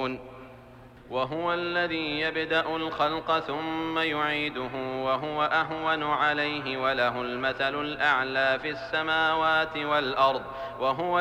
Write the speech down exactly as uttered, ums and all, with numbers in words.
وهو الذي يبدأ الخلق ثم يعيده وهو أهون عليه وله المثل الأعلى في السماوات والأرض وهو